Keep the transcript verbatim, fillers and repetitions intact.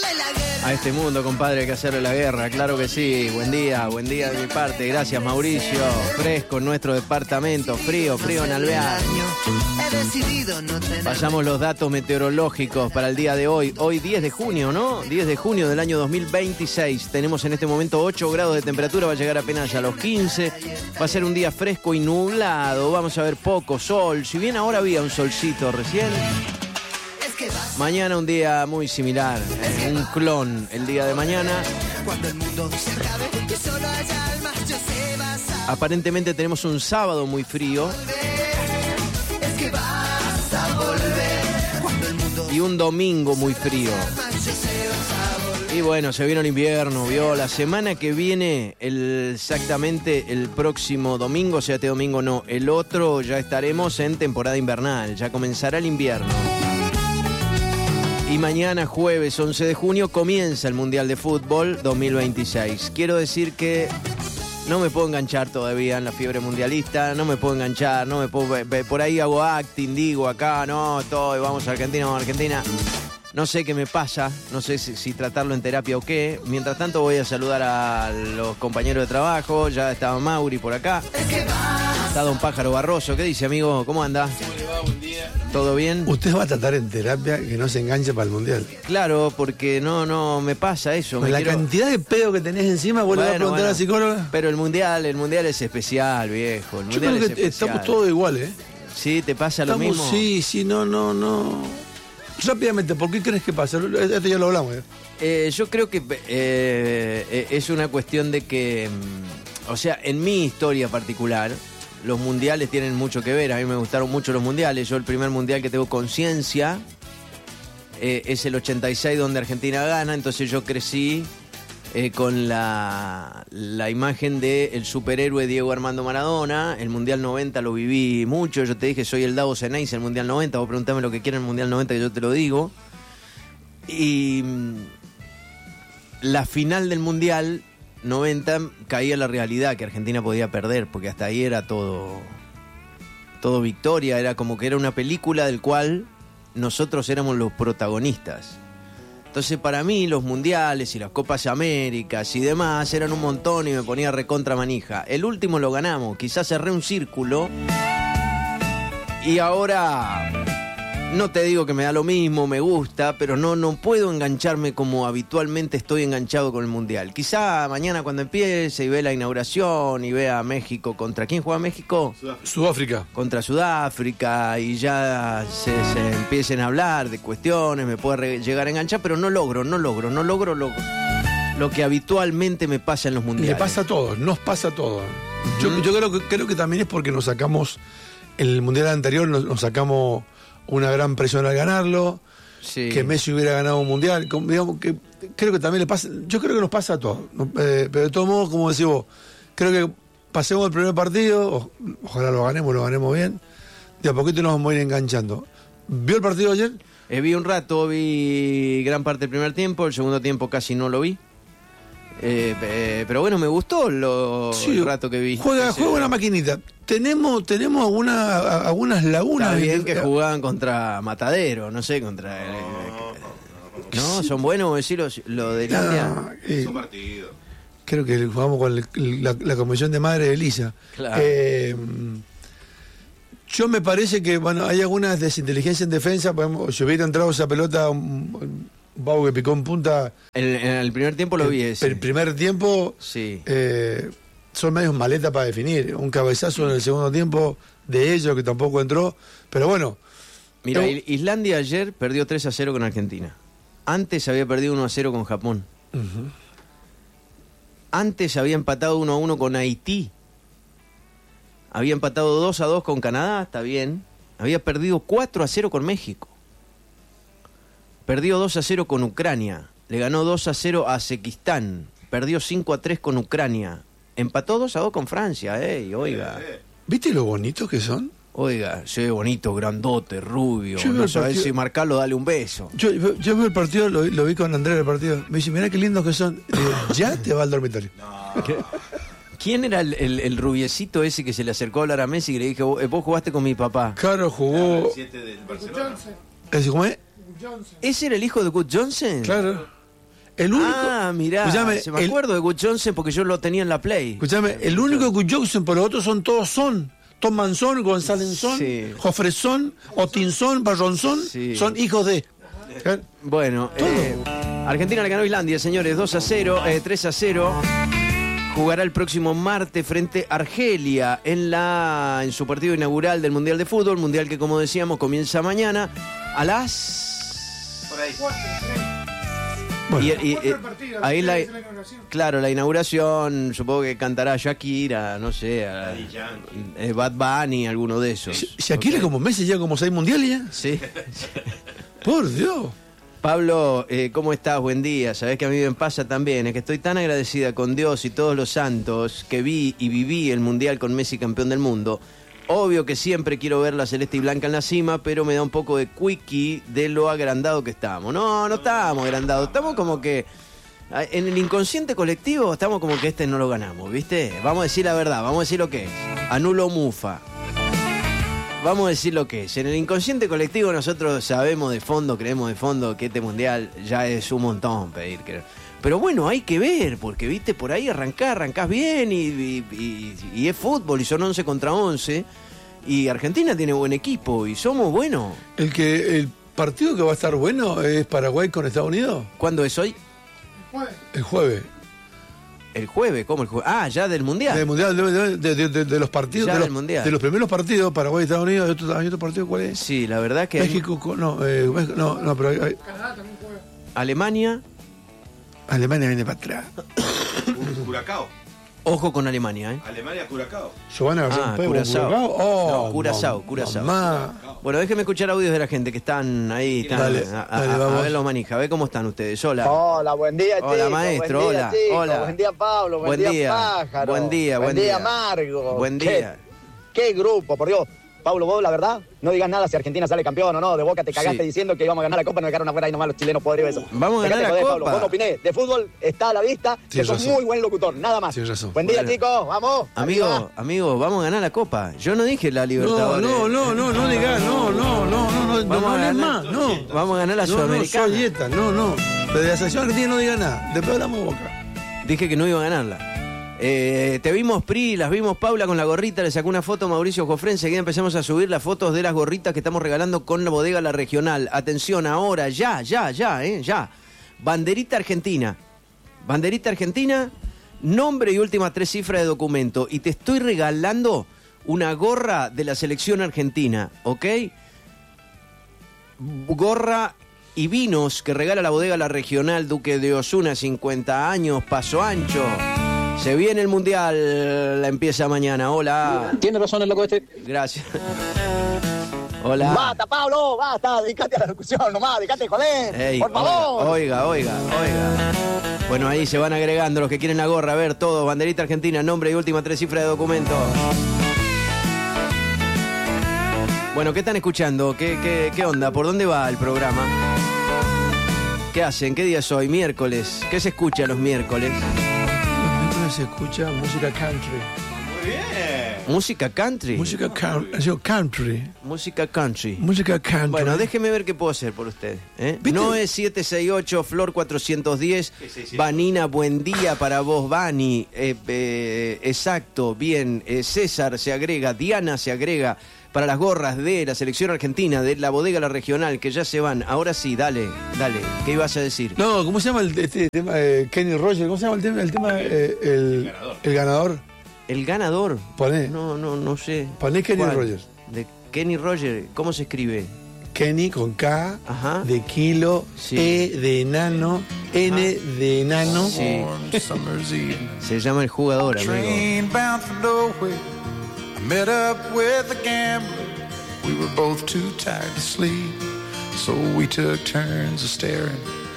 A este mundo, compadre, hay que hacerle la guerra, claro que sí. Buen día, buen día de mi parte. Gracias, Mauricio. Fresco en nuestro departamento, frío, frío en Alvear. Pasamos los datos meteorológicos para el día de hoy. Hoy diez de junio, ¿no? diez de junio del año dos mil veintiséis. Tenemos en este momento ocho grados de temperatura, va a llegar apenas a los quince. Va a ser un día fresco y nublado. Vamos a ver poco sol. Si bien ahora había un solcito recién, mañana un día muy similar, eh, un clon el día de mañana. Aparentemente tenemos un sábado muy frío y un domingo muy frío. Y bueno, se vino el invierno, vio. La semana que viene, el, exactamente el próximo domingo, o sea, este domingo no, el otro, ya estaremos en temporada invernal, ya comenzará el invierno. Y mañana, jueves once de junio, comienza el Mundial de Fútbol dos mil veintiséis. Quiero decir que no me puedo enganchar todavía en la fiebre mundialista, no me puedo enganchar, no me puedo, por ahí hago acting, digo acá, no, todo, vamos a Argentina, vamos a Argentina. No sé qué me pasa, no sé si, si tratarlo en terapia o qué. Mientras tanto voy a saludar a los compañeros de trabajo, ya estaba Mauri por acá. Está Don Pájaro Barroso, ¿qué dice, amigo? ¿Cómo anda? ¿Cómo le va? Buen día. ¿Todo bien? Usted va a tratar en terapia que no se enganche para el mundial. Claro, porque no, no me pasa eso. Con la quiero... cantidad de pedo que tenés encima, vos bueno, le vas a preguntar bueno, a la psicóloga. Pero el mundial, el mundial es especial, viejo. El Yo mundial creo es que especial. estamos todos iguales, ¿eh? Sí, ¿te pasa estamos, lo mismo? Sí, sí, no, no, no. Rápidamente, ¿por qué crees que pasa? Esto ya lo hablamos, ¿eh? Eh, yo creo que eh, es una cuestión de que, o sea, en mi historia particular, los mundiales tienen mucho que ver. A mí me gustaron mucho los mundiales. Yo el primer mundial que tengo conciencia eh, es el ochenta y seis, donde Argentina gana. Entonces yo crecí eh, con la, la imagen del superhéroe Diego Armando Maradona. El Mundial noventa lo viví mucho. Yo te dije, soy el Davos Eneis el Mundial noventa. Vos preguntame lo que quieras en el Mundial noventa, que yo te lo digo. Y la final del Mundial noventa caía la realidad que Argentina podía perder, porque hasta ahí era todo todo victoria, era como que era una película del cual nosotros éramos los protagonistas. Entonces para mí los mundiales y las Copas Américas y demás eran un montón y me ponía recontra manija. El último lo ganamos, quizás cerré un círculo y ahora no te digo que me da lo mismo, me gusta, pero no, no puedo engancharme como habitualmente estoy enganchado con el Mundial. Quizá mañana cuando empiece y ve la inauguración y vea México contra... ¿Quién juega México? Sudáfrica. Contra Sudáfrica, y ya se, se empiecen a hablar de cuestiones, me puede re- llegar a enganchar, pero no logro, no logro, no logro lo, lo que habitualmente me pasa en los mundiales. Le pasa a todos, nos pasa a todos. ¿Mm? Yo, yo creo, que, creo que también es porque nos sacamos, en el mundial anterior nos, nos sacamos una gran presión al ganarlo, sí. Que Messi hubiera ganado un mundial, como, digamos que creo que también le pasa, yo creo que nos pasa a todos, eh, pero de todos modos, como decís vos, creo que pasemos el primer partido, o, ojalá lo ganemos, lo ganemos bien, de a poquito nos vamos a ir enganchando. ¿Vio el partido ayer? Eh, vi un rato, vi gran parte del primer tiempo, el segundo tiempo casi no lo vi. Eh, eh, pero bueno, me gustó lo, sí, el rato que vi. Juega, juega una maquinita. Tenemos, tenemos alguna, algunas lagunas. Está bien que jugaban contra Matadero, no sé, contra... No, eh, no son buenos, decirlo, lo de Islandia. Es un partido. Creo que jugamos con el, la, la comisión de madre de Elisa. Claro. Eh, yo me parece que, bueno, hay algunas desinteligencias en defensa. Podemos, si hubiera entrado esa pelota... Un, Bau que picó en punta. En, en el primer tiempo lo el, vi ese. El primer tiempo sí. eh, son medios maleta para definir. Un cabezazo en el segundo tiempo de ellos que tampoco entró. Pero bueno. Mira, yo... Islandia ayer perdió tres a cero con Argentina. Antes había perdido uno a cero con Japón. Uh-huh. Antes había empatado uno a uno con Haití. Había empatado dos a dos con Canadá, está bien. Había perdido cuatro a cero con México. Perdió dos a cero con Ucrania, le ganó dos a cero a Azerbaiyán, perdió cinco a tres con Ucrania, empató dos a dos con Francia, ey, oiga. ¿Viste lo bonitos que son? Oiga, se ve bonito, grandote, rubio, yo no sabés partido... si marcarlo, dale un beso. Yo, yo, yo vi el partido, lo, lo vi con Andrés el partido, me dice, mirá qué lindos que son, digo, ya te va al dormitorio. No. ¿Quién era el, el, el rubiecito ese que se le acercó a hablar a Messi y le dije, vos, vos jugaste con mi papá? Claro, jugó... El siete del Barcelona. ¿Ese cómo es? ¿Ese era el hijo de Good Johnson? Claro. El único, ah, mirá, escuchame, se me acuerdo el, de Gus Johnson porque yo lo tenía en la Play. Escúchame, el único Gus Johnson, pero los otros son todos son. Tom Manson, González Son, sí. Jofresson, Otinson, Barronson, sí. Son hijos de... Bueno, eh, Argentina le ganó a Islandia, señores, dos a cero, eh, tres a cero. Jugará el próximo martes frente a Argelia en, la, en su partido inaugural del Mundial de Fútbol, mundial que, como decíamos, comienza mañana a las... Por ahí. Bueno. Y, y, y ahí la, claro, la inauguración, supongo que cantará Shakira, no sé, a, eh, Bad Bunny, alguno de esos. Shakira okay. Como Messi ya como seis mundiales ya. Sí. Por Dios. Pablo, eh, ¿cómo estás? Buen día. Sabés que a mí me pasa también, es que estoy tan agradecida con Dios y todos los santos que vi y viví el mundial con Messi campeón del mundo. Obvio que siempre quiero ver la celeste y blanca en la cima, pero me da un poco de quickie de lo agrandado que estamos. No, no estamos agrandados, estamos como que en el inconsciente colectivo estamos como que este no lo ganamos, ¿viste? Vamos a decir la verdad, vamos a decir lo que es. Anulo Mufa. Vamos a decir lo que es. En el inconsciente colectivo nosotros sabemos de fondo, creemos de fondo que este mundial ya es un montón pedir. Pero bueno, hay que ver, porque viste, por ahí arrancás, arrancás bien y, y, y, y es fútbol y son once contra once. Y Argentina tiene buen equipo y somos buenos. El que el partido que va a estar bueno es Paraguay con Estados Unidos. ¿Cuándo es hoy? El jueves. ¿El jueves? ¿Cómo el jueves? Ah, ya del Mundial. Del Mundial, de, de, de, de, de los partidos. Ya de, del los, mundial. De los primeros partidos, Paraguay y Estados Unidos. ¿Hay otro, hay otro partido cuál es? Sí, la verdad que... México, hay... no, eh, no, no, pero hay... hay... Canadá también juega. Alemania... Alemania viene para atrás. Curacao. Ojo con Alemania, ¿eh? Alemania, Curacao. Giovanna, ah, Curazao. Curazao. Oh, no, Curazao, Curazao. Mamá. Bueno, déjenme escuchar audios de la gente que están ahí. Están, dale, a, dale, a, vamos. a ver los manijas, a ver cómo están ustedes. Hola. Hola, buen día, chicos. Hola, maestro. Buen día, hola, chicos. hola. Buen día, Pablo. Buen, buen día, día, Pájaro. Buen día, buen, buen día, día. Margo. Buen ¿Qué, día. qué grupo, por Dios. Pablo, vos, la verdad, no digas nada si Argentina sale campeón o no. De Boca te cagaste sí. diciendo que íbamos a ganar la Copa, nos dejaron afuera y nomás los chilenos podridos eso. Vamos a ganar la joder, Copa. Pablo. Vos no opiné. De fútbol está a la vista, sí, que sos muy buen locutor, nada más. Sí, buen día, bueno. chicos, vamos. Amigo, arriba. amigo, vamos a ganar la Copa. Yo no dije la Libertadores. No, no, no, no, no digas, no, no, no, no, no, vamos no a hables ganar, más, no. Vamos a ganar la no, Sudamericana. No, soy dieta, no, no. Desde la selección argentina no digas nada. Después hablamos de Boca. Dije que no iba a ganarla. Eh, te vimos, Pri, las vimos Paula con la gorrita, le sacó una foto a Mauricio Jofré, enseguida empezamos a subir las fotos de las gorritas que estamos regalando con la bodega La Regional. Atención, ahora, ya, ya, ya, eh, ya. Banderita Argentina. Banderita Argentina, nombre y últimas tres cifras de documento. Y te estoy regalando una gorra de la selección argentina, ¿ok? Gorra y vinos que regala la bodega La Regional, Duque de Osuna, cincuenta años, Paso Ancho. Se viene el Mundial, la empieza mañana. Hola. Tiene razón el loco este. Gracias. Hola. Basta, Pablo, basta. Dedicate a la locución nomás, dedicate, joder. Ey, por favor. Oiga, oiga, oiga. Bueno, ahí se van agregando los que quieren la gorra. A ver, todos. Banderita Argentina, nombre y última tres cifras de documento. Bueno, ¿qué están escuchando? ¿Qué, qué, qué onda? ¿Por dónde va el programa? ¿Qué hacen? ¿Qué día es hoy? Miércoles. ¿Qué se escucha los miércoles? Se escucha música country. Muy bien. ¿Música country? Música country. Música country. Música country. Bueno, déjeme ver qué puedo hacer por usted. ¿eh? No es siete seis ocho, Flor cuatrocientos diez. Sí, sí, sí. Vanina, buen día para vos, Vani. Eh, eh, exacto, bien. Eh, César se agrega, Diana se agrega. Para las gorras de la selección argentina, de la bodega La Regional, que ya se van. Ahora sí, dale, dale. ¿Qué ibas a decir? No, ¿cómo se llama el este tema? Eh, Kenny Rogers, ¿cómo se llama el tema? El, tema, eh, el, el ganador. El ganador. ¿El ganador? Poné. No, no, no sé. Poné Kenny ¿Cuál? Rogers. De Kenny Rogers, ¿cómo se escribe? Kenny con K, ajá, de kilo, sí, E de enano, N ajá, de enano. Sí. Se llama El Jugador, amigo. Met up with a gambler. We were both too tired to sleep, so we took turns of staring